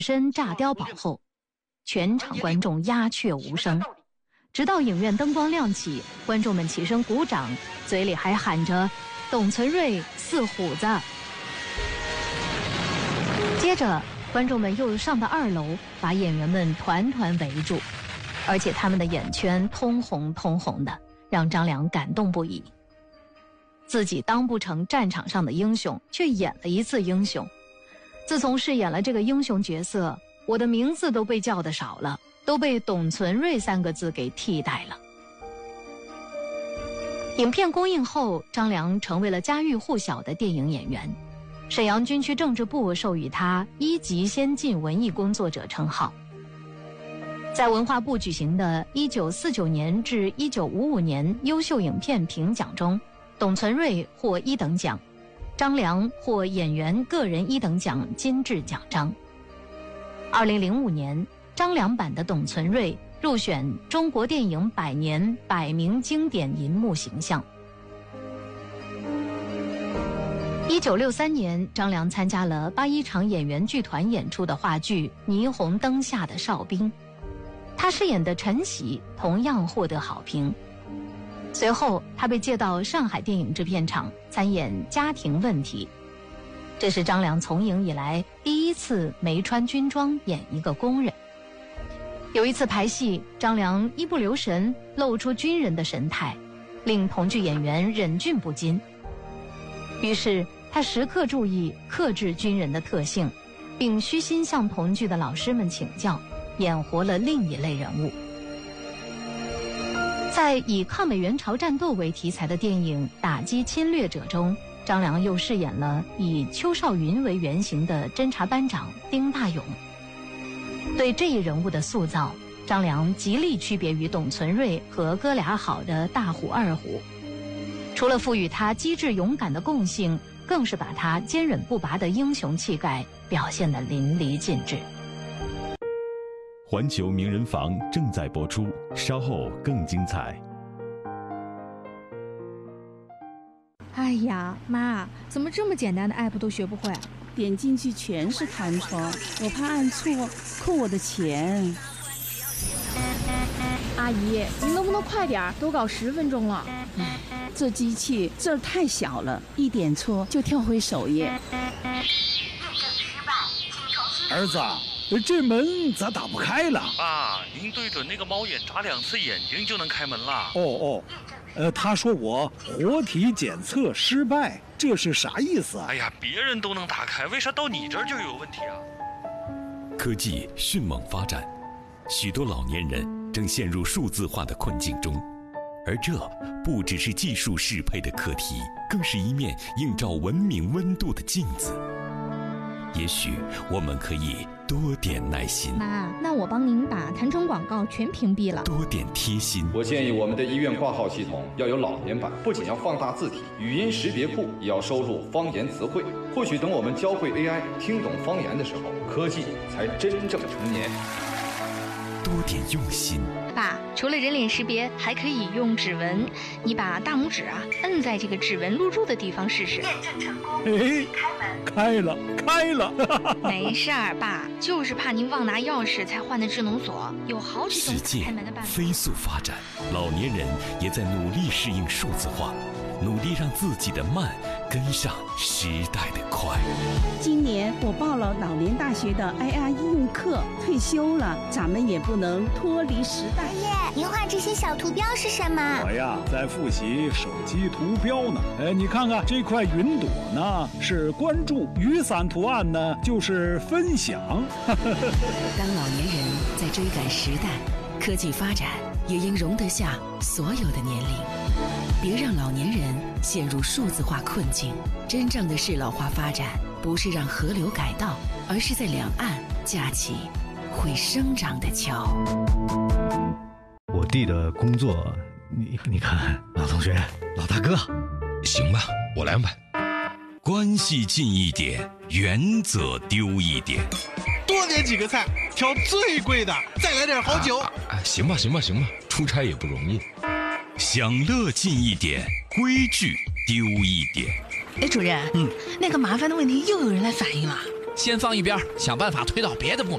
身炸碉堡后，全场观众鸦雀无声，直到影院灯光亮起，观众们起身鼓掌，嘴里还喊着董存瑞似虎子。接着观众们又上到2楼，把演员们团团围住，而且他们的眼圈通红通红的，让张良感动不已。自己当不成战场上的英雄，却演了一次英雄。自从饰演了这个英雄角色，我的名字都被叫得少了，都被董存瑞3个字给替代了。影片公映后，张良成为了家喻户晓的电影演员。沈阳军区政治部授予他1级先进文艺工作者称号。在文化部举行的1949年至1955年优秀影片评奖中，董存瑞获1等奖，张良获演员个人1等奖金质奖章。2005年，张良版的董存瑞入选中国电影100年100名经典银幕形象。1963年，张良参加了81场演员剧团演出的话剧《霓虹灯下的哨兵》，他饰演的陈喜同样获得好评。随后，他被借到上海电影制片厂参演《家庭问题》，这是张良从影以来第1次没穿军装演一个工人。有一次排戏，张良一不留神露出军人的神态，令同剧演员忍俊不禁。于是他时刻注意克制军人的特性，并虚心向同剧的老师们请教，演活了另一类人物。在以抗美援朝战斗为题材的电影《打击侵略者》中，张良又饰演了以邱少云为原型的侦察班长丁大勇。对这一人物的塑造，张良极力区别于董存瑞和哥俩好的大虎二虎。除了赋予他机智勇敢的共性，更是把他坚韧不拔的英雄气概表现得淋漓尽致。 环球名人房正在播出，稍后更精彩。 哎呀，妈，怎么这么简单的 app 都学不会？ 点进去全是弹窗，我怕按错扣我的钱。 阿姨，您能不能快点？都搞10分钟了。 这机器字儿太小了，一点错就跳回首页。 儿子，这门咋打不开了？ 爸，您对准那个猫眼眨2次眼睛就能开门了。 他说我活体检测失败，这是啥意思啊？ 哎呀，别人都能打开，为啥到你这儿就有问题啊？ 科技迅猛发展，许多老年人正陷入数字化的困境中，而这不只是技术适配的课题，更是一面映照文明温度的镜子。也许我们可以多点耐心。 妈，那我帮您把弹窗广告全屏蔽了。 多点贴心。 我建议我们的医院挂号系统要有老年版，不仅要放大字体，语音识别库也要收录方言词汇。或许等我们教会 AI 听懂方言的时候，科技才真正成年。 多点用心。 爸，除了人脸识别，还可以用指纹。你把大拇指摁在这个指纹录入的地方试试。 验证成功。开了。 没事儿，爸，就是怕您忘拿钥匙才换的智能锁，有好几种开门的办法。 世界飞速发展，老年人也在努力适应数字化，努力让自己的慢跟上时代的快。 今年我报了老年大学的 AI 应用课，退休了，咱们也不能脱离时代。 爷爷，您画这些小图标是什么？ 我呀，在复习手机图标呢。你看看这块云朵呢，是关注；雨伞图案呢，就是分享。 当老年人在追赶时代，科技发展也应容得下所有的年龄。别让老年人陷入数字化困境。真正的适老化发展，不是让河流改道，而是在两岸架起会生长的桥。 我弟的工作，你看，老同学，老大哥， 行吧，我来吧。关系近一点，原则丢一点。 多点几个菜，挑最贵的，再来点好酒。 行吧，出差也不容易。享乐近一点，规矩丢一点。 哎，主任，那个麻烦的问题又有人来反映了。 先放一边，想办法推到别的部门。